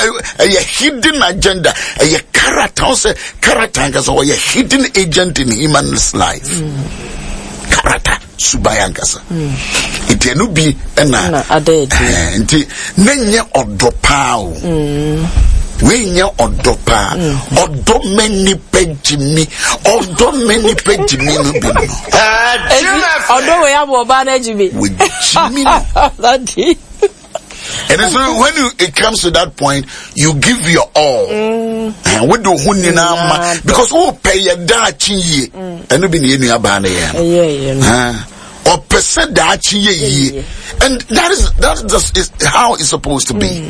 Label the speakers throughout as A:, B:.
A: a hidden agenda, a character, or a hidden agent in human's life. Character, Subayangasa. It can be an Nenya or Dopao. When you're on Dopa, or many Benjamin, or many Benjamin,
B: although we have a management with Jimmy.
A: And so when it comes to that point, you give your all. And we do because who pay your dachi and you be in your banner. Or percent dachi, and that is how it's supposed to be.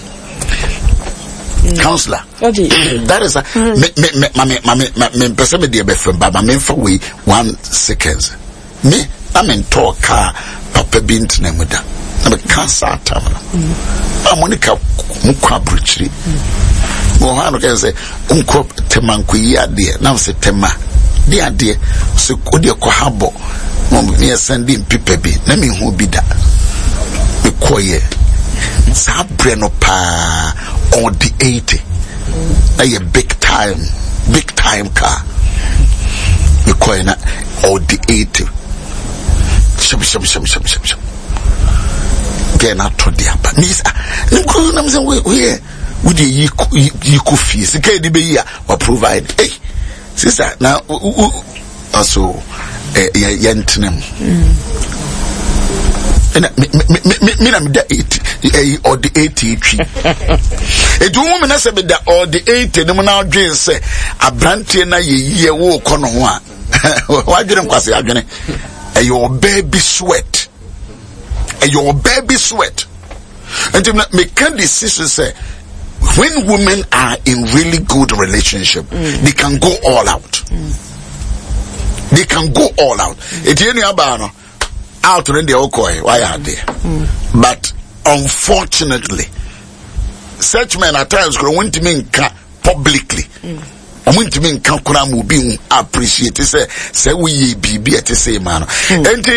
A: Counselor, that is me person me dear befriend, but me for we 1 second. Me, I'm in talk car, Papa Bint Nemuda. I'm a cancer tamala. I'm Monica Mukwa Bruchri. Mohano can say, Temankuya dear, now say Tema, dear, so could you cohabo? Me sending Pipebi, let me who be that. Be quiet. Sabreno pa or the 80 a big time car we call it or the 80 shum get out to the upper miss we would you could fees the KDB or provide hey sister now also yantinum me the 80 or the 80 tree. It woman has said that or the 80 no now dream say a branch na ye walk on one. Why didn't I say again? Your baby sweat. Your baby sweat. And to make a decision say when women are in really good relationship, they can go all out. They can go all out. It's any about out in the Okoy, why are they? But unfortunately, such men at times want to mean publicly. Want to mean Kankuramu being appreciated. Say we be at the same manner. And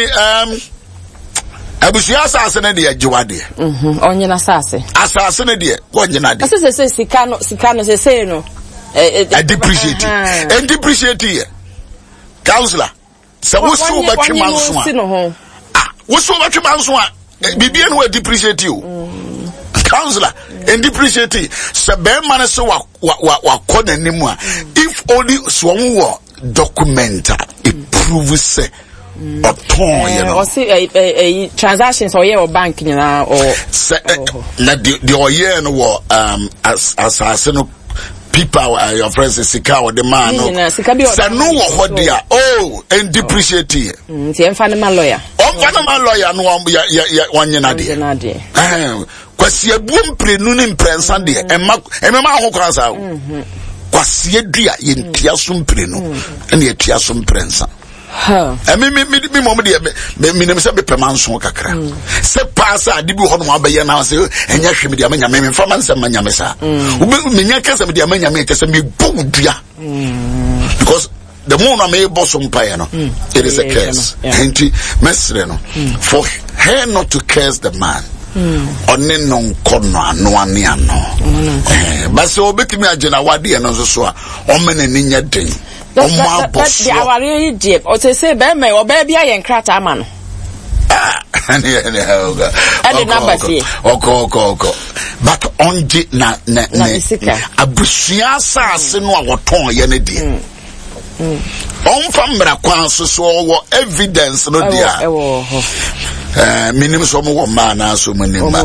A: Abusia assassin dear Joadi.
B: Onion assassin.
A: Assassin dear, what you not?
B: This is a Sicano say no.
A: I depreciate it. And depreciate here. Counselor. So what's so much man? What's so much man? Bibian will depreciate you. Counselor, and depreciate it. Saberman so wa anymore. If only Swamu documenta, it proves or torn,
B: or see a transactions or yeah or bank, you know, or
A: the year no assassin. People, your friends, Sika or the man. Sanu what they are. Oh, and depreciate it.
B: Fanama lawyer.
A: Fanama lawyer, no one yanadi. Kwasia boom pre nunim prensandi, and Mamma Hokrasa. Kwasia dia in Tiasum prenu, and yet Tiasum prensa. And me say be permanent kakra. Se pasa dibu hono abaye na say enya hwe me dia manya me mfa man sem manya me sa. Me nya kasa me dia manya me tese me bowdua. Because the more na me bosom pa no, it is a curse. Enti mesre no. For her not to curse the man. Onne non kono ano ane ano. But so obetimi agena wade no so a o mene ni nya den.
B: That's the our really deep. Or to say, Bemme or baby, I ain't crat a man.
A: And the numbers here. But on Jit na Abusia Sassin or what ton Yenedi. On from Braquans so evidence no dear. Minimum some man so minima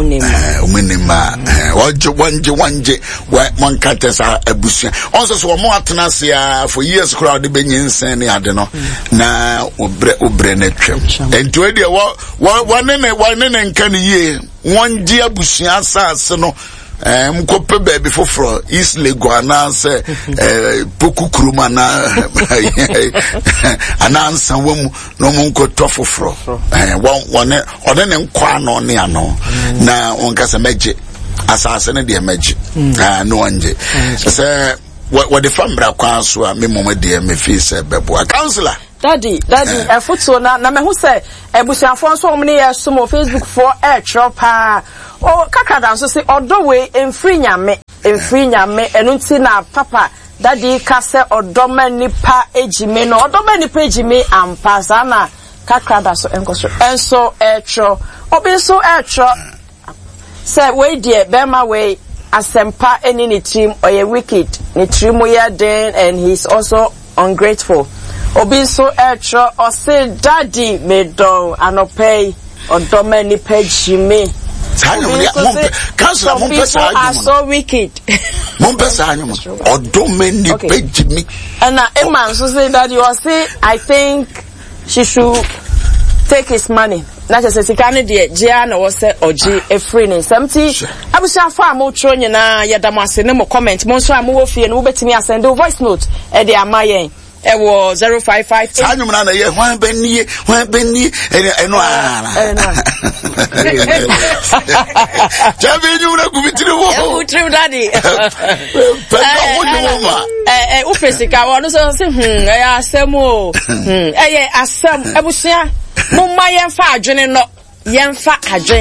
A: one can't say Abusia. Also, so more tenacia for years crowd the Benin and I don't know. Now, Ubrenet. And to idea one and can ye one dear Busia Sassano. Mkope baby for East Leguana say Poku Krumana an answer woman no munko tofu fro one or then kwano neano na on casa magic assassin de magic no one say what the family kwanswa me mama de me face bebo counselor
B: Daddy, a foot so na me who say ebusiafo so omni yeso mo Facebook for chop oh kaka dan so say odo we emfiri nyame emfiri nyame enu nti na papa daddy ka se odoma nipa ejime no odoma nipa ejime ampa sa na kakrada so enkoso enso etro obi so etro say we die bema we asempa eni ni team oye wicked ni team ye den and he's also ungrateful obi so etro o say daddy me don anopay odoma nipa ejime
A: Councillor
B: are so wicked. And Emma so say that you are say I think she should take his money. Not as a sikani de Gianna was say oji a free name. Something I was a far more trying na yadamase no more comment. Monso amu fi and ubet me send a voice note at the amaye. It was 055.
A: When Benny, and
B: true daddy. Ufesika wanu so asemo. Asem ebusia. Mumma yemfa adwene no. Yemfa adwene.